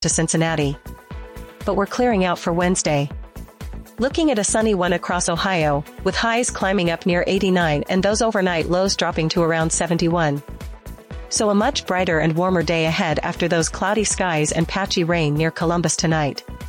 to Cincinnati. But we're clearing out for Wednesday. Looking at a sunny one across Ohio, with highs climbing up near 89 and those overnight lows dropping to around 71. So a much brighter and warmer day ahead after those cloudy skies and patchy rain near Columbus tonight.